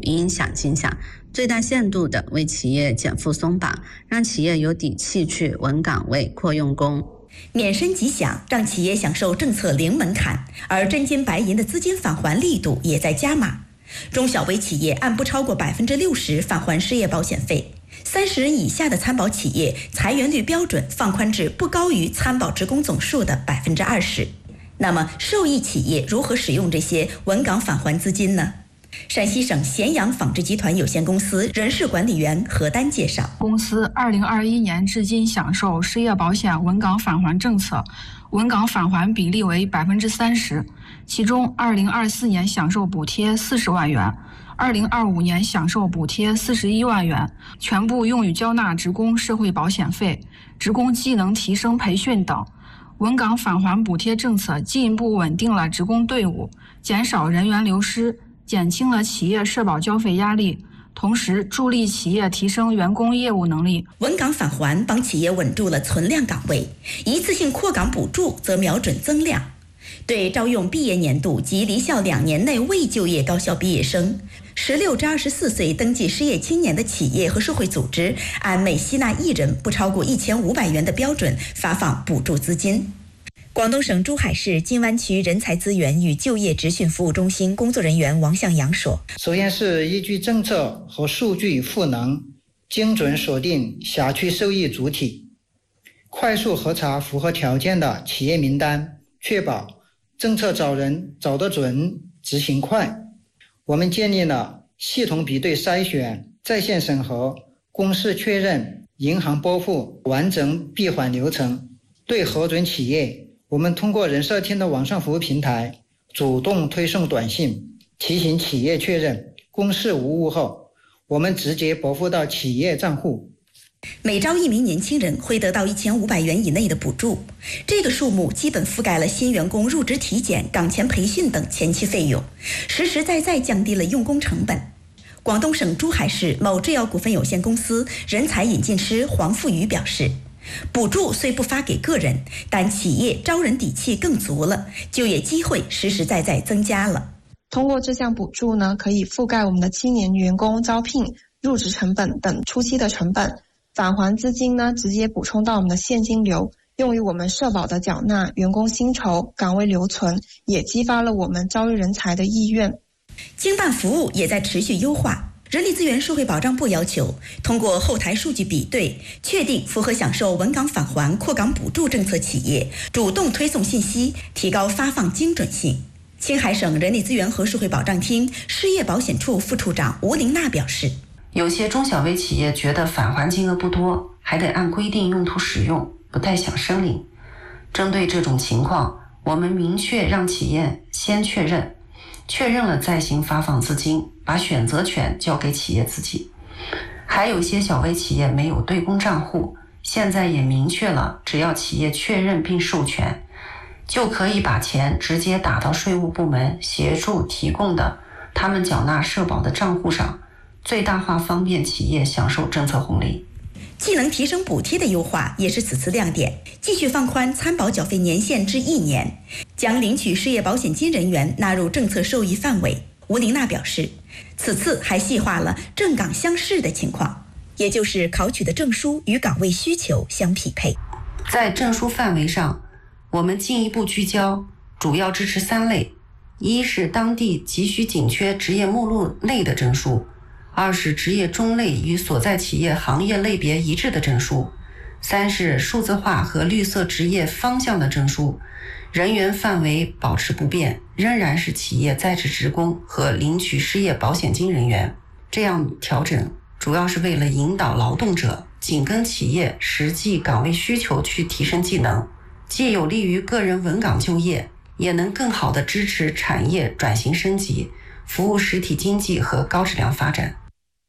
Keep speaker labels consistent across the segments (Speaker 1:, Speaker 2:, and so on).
Speaker 1: 应想尽想，最大限度地为企业减负松绑，让企业有底气去稳岗位、扩用工。
Speaker 2: 免申即享，让企业享受政策零门槛，而真金白银的资金返还力度也在加码。中小微企业按不超过60%返还失业保险费，30人以下的参保企业裁员率标准放宽至不高于参保职工总数的20%。那么，受益企业如何使用这些稳岗返还资金呢？陕西省咸阳纺织集团有限公司人事管理员何丹介绍，
Speaker 3: 公司2021年至今享受失业保险稳岗返还政策，稳岗返还比例为30%，其中2024年享受补贴40万元，2025年享受补贴41万元，全部用于交纳职工社会保险费、职工技能提升培训等。稳岗返还补贴政策进一步稳定了职工队伍，减少人员流失，减轻了企业社保交费压力，同时助力企业提升员工业务能力。
Speaker 2: 稳岗返还帮企业稳住了存量岗位，一次性扩岗补助则瞄准增量。对招用毕业年度及离校2年内未就业高校毕业生，16至24岁登记失业青年的企业和社会组织，按每吸纳1人不超过1500元的标准发放补助资金。广东省珠海市金湾区人才资源与就业职训服务中心工作人员王向阳说，
Speaker 4: 首先是依据政策和数据赋能，精准锁定辖区受益主体，快速核查符合条件的企业名单，确保政策找人找得准，执行快。我们建立了系统比对筛选、在线审核、公示确认、银行拨付完整闭环流程。对核准企业，我们通过人社厅的网上服务平台主动推送短信提醒企业确认公示无误后，我们直接拨付到企业账户。
Speaker 2: 每招1名年轻人会得到1500元以内的补助，这个数目基本覆盖了新员工入职体检、岗前培训等前期费用，实实在在降低了用工成本。广东省珠海市某制药股份有限公司人才引进师黄富宇表示，补助虽不发给个人，但企业招人底气更足了，就业机会实实在在增加了。
Speaker 5: 通过这项补助呢，可以覆盖我们的青年员工招聘、入职成本等初期的成本，返还资金呢直接补充到我们的现金流，用于我们社保的缴纳、员工薪酬、岗位留存，也激发了我们招育人才的意愿。
Speaker 2: 经办服务也在持续优化。人力资源社会保障部要求，通过后台数据比对，确定符合享受稳岗返还、扩岗补助政策企业，主动推送信息，提高发放精准性。青海省人力资源和社会保障厅失业保险处副处长吴玲娜表示，
Speaker 6: 有些中小微企业觉得返还金额不多，还得按规定用途使用，不太想申领。针对这种情况，我们明确让企业先确认了再行发放资金，把选择权交给企业自己。还有些小微企业没有对公账户，现在也明确了，只要企业确认并授权，就可以把钱直接打到税务部门协助提供的他们缴纳社保的账户上，最大化方便企业享受政策红利。
Speaker 2: 技能提升补贴的优化也是此次亮点，继续放宽参保缴费年限至1年，将领取失业保险金人员纳入政策受益范围。吴玲娜表示，此次还细化了正岗相适的情况，也就是考取的证书与岗位需求相匹配。
Speaker 6: 在证书范围上，我们进一步聚焦，主要支持3类：一是当地急需紧缺职业目录内的证书；2是职业中类与所在企业行业类别一致的证书；3是数字化和绿色职业方向的证书。人员范围保持不变，仍然是企业在职职工和领取失业保险金人员。这样调整主要是为了引导劳动者紧跟企业实际岗位需求去提升技能，既有利于个人稳岗就业，也能更好地支持产业转型升级，服务实体经济和高质量发展。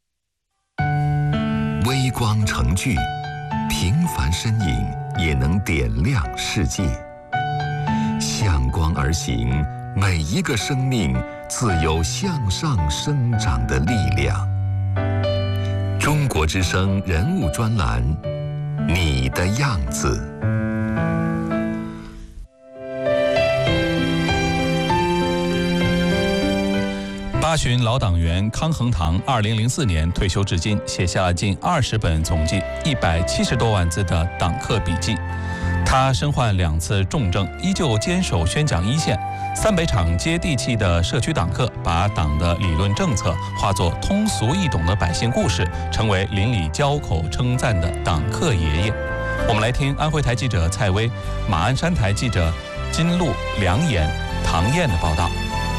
Speaker 7: 微光成炬，平凡身影也能点亮世界。向光而行，每一个生命自有向上生长的力量。中国之声人物专栏，你的样子。
Speaker 8: 巡老党员康恒堂2004年退休至今，写下了近20本总计170多万字的党课笔记。他身患2次重症，依旧坚守宣讲一线。3北场接地气的社区党课，把党的理论政策化作通俗易懂的百姓故事，成为邻里交口称赞的党课爷爷。我们来听安徽台记者蔡薇、马鞍山台记者金路、梁岩、唐燕的报道。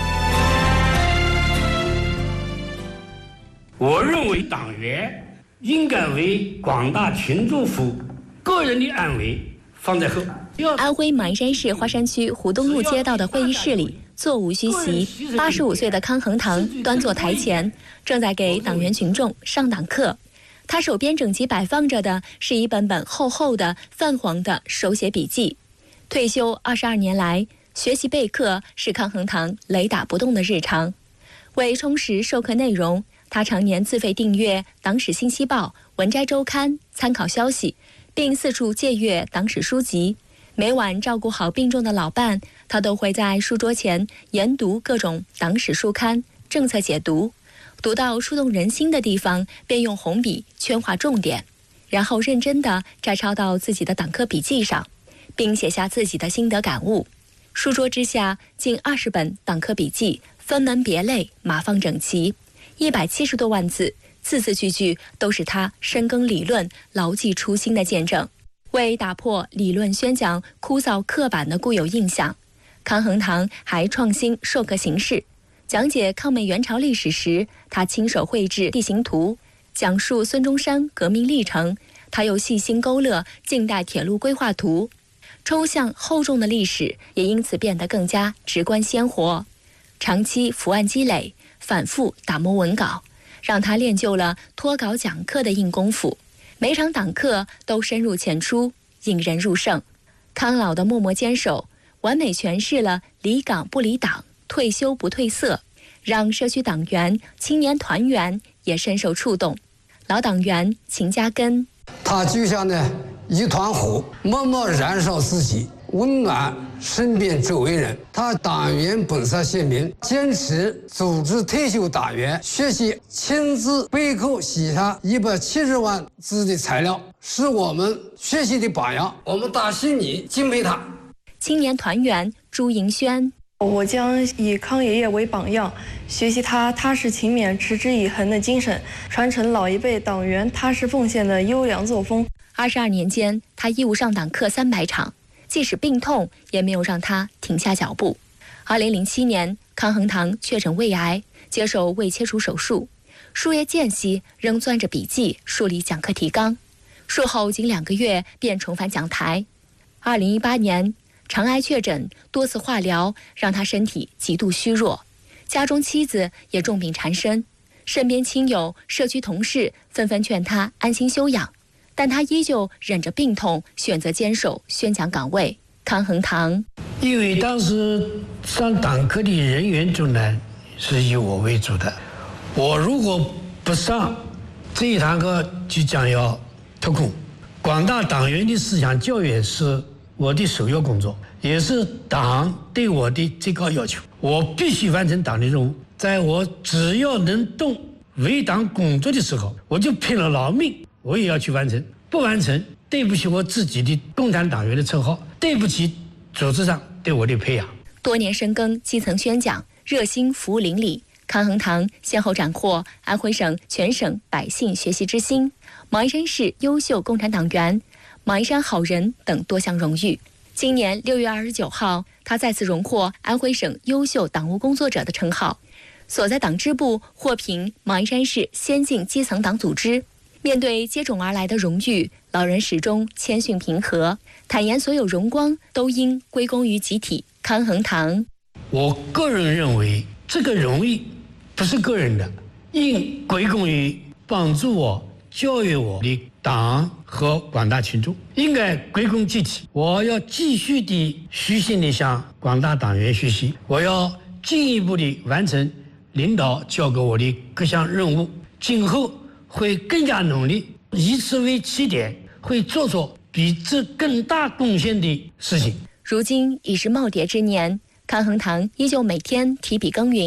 Speaker 9: 我认为党员应该为广大群众服务，个人的安危放在后。
Speaker 10: 安徽马鞍山市花山区湖东路街道的会议室里，座无虚席，85岁的康恒堂端坐台前，正在给党员群众上党课。他手边整齐摆放着的是一本本厚厚的泛黄的手写笔记。退休22年来，学习备课是康恒堂雷打不动的日常。为充实授课内容，他常年自费订阅《党史信息报》《文摘周刊》参考消息，并四处借阅党史书籍。每晚照顾好病重的老伴，他都会在书桌前研读各种党史书刊、政策解读，读到触动人心的地方，便用红笔圈划重点，然后认真地摘抄到自己的党课笔记上，并写下自己的心得感悟。书桌之下，近20本党课笔记分门别类，码放整齐，170多万字，字字句句都是他深耕理论、牢记初心的见证。为打破理论宣讲枯燥刻板的固有印象，康恒堂还创新授课形式。讲解抗美援朝历史时，他亲手绘制地形图；讲述孙中山革命历程，他又细心勾勒近代铁路规划图。抽象厚重的历史也因此变得更加直观鲜活。长期伏案积累，反复打磨文稿，让他练就了脱稿讲课的硬功夫。每场党课都深入浅出，引人入胜。康老的默默坚守，完美诠释了离岗不离党，退休不褪色，让社区党员、青年团员也深受触动。老党员秦家根，
Speaker 11: 他就像一团火，默默燃烧自己，温暖身边周围人。他党员本色鲜明，坚持组织退休党员学习，亲自备课写下170万字的材料，是我们学习的榜样。我们大心里敬佩他。
Speaker 10: 青年团员朱迎轩，
Speaker 12: 我将以康爷爷为榜样，学习他踏实勤勉、持之以恒的精神，传承老一辈党员踏实奉献的优良作风。
Speaker 10: 22年间，他义务上党课300场，即使病痛也没有让他停下脚步。2007年，康恒堂确诊胃癌，接受胃切除手术，术业间隙仍攥着笔记梳理讲课提纲，术后仅2个月便重返讲台。2018年，肠癌确诊，多次化疗让他身体极度虚弱，家中妻子也重病缠身，身边亲友、社区同事纷纷劝他安心休养，但他依旧忍着病痛，选择坚守宣讲岗位。康恒堂，
Speaker 9: 因为当时上党课的人员中呢，是以我为主的，我如果不上这一堂课，就将要脱空。广大党员的思想教育是我的首要工作，也是党对我的最高要求。我必须完成党的任务，在我只要能动为党工作的时候，我就拼了老命，我也要去完成。不完成，对不起我自己的共产党员的称号，对不起组织上对我的培养。
Speaker 10: 多年深耕基层宣讲，热心服务邻里，康恒堂先后斩获安徽省全省百姓学习之星、马鞍山市优秀共产党员、马鞍山好人等多项荣誉。今年6月29号，他再次荣获安徽省优秀党务工作者的称号，所在党支部获评马鞍山市先进基层党组织。面对接踵而来的荣誉，老人始终谦逊平和，坦言所有荣光都应归功于集体。康恒堂，
Speaker 9: 我个人认为这个荣誉不是个人的，应归功于帮助我、教育我的党和广大群众，应该归功集体。我要继续的虚心的向广大党员学习，我要进一步的完成领导交给我的各项任务，今后会更加努力，以此为起点，会做出比这更大贡献的事情。
Speaker 10: 如今已是耄耋之年，康恒堂依旧每天提笔耕耘，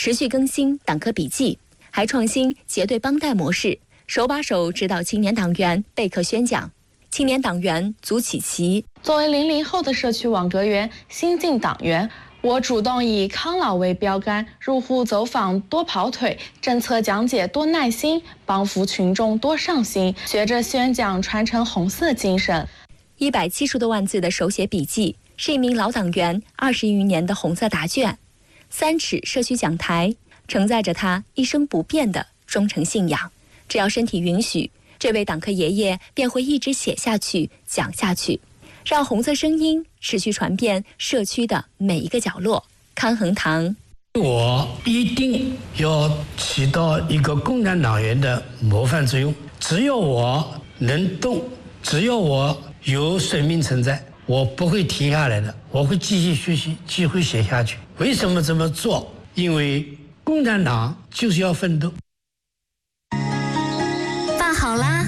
Speaker 10: 持续更新党课笔记，还创新结对帮带模式，手把手指导青年党员备课宣讲。青年党员组起旗。
Speaker 13: 作为00后的社区网格员、新进党员，我主动以康老为标杆，入户走访多跑腿，政策讲解多耐心，帮扶群众多上心，学着宣讲传承红色精神。
Speaker 10: 170多万字的手写笔记，是一名老党员20余年的红色答卷。3尺社区讲台，承载着他一生不变的忠诚信仰。只要身体允许，这位党课爷爷便会一直写下去、讲下去，让红色声音持续传遍社区的每一个角落。康恒堂，
Speaker 9: 我一定要起到一个共产党员的模范作用。只要我能动，只要我有生命存在，我不会停下来的，我会继续学习，继续写下去。为什么这么做？因为共产党就是要奋斗。
Speaker 14: 饭好啦，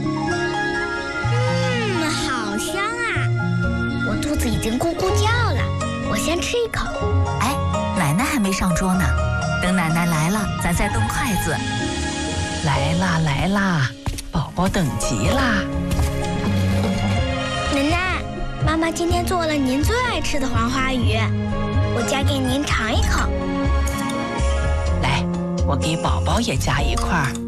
Speaker 14: 好香啊！我肚子已经咕咕叫了，我先吃一口。
Speaker 15: 哎，奶奶还没上桌呢，等奶奶来了，咱再动筷子。
Speaker 16: 来啦来啦，宝宝等急啦！
Speaker 14: 奶奶，妈妈今天做了您最爱吃的黄花鱼，我夹给您尝一口。
Speaker 16: 来，我给宝宝也夹一块儿。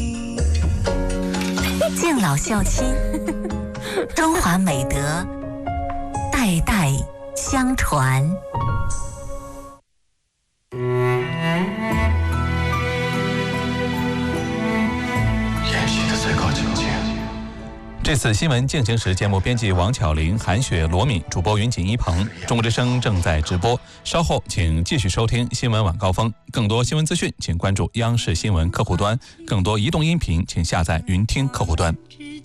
Speaker 15: 敬老孝亲，中华美德代代相传。
Speaker 8: 演戏的最高境界。这次新闻进行时节目编辑王巧玲、韩雪、罗敏，主播云锦一鹏。中国之声正在直播，稍后请继续收听新闻晚高峰。更多新闻资讯，请关注央视新闻客户端；更多移动音频，请下载云听客户端。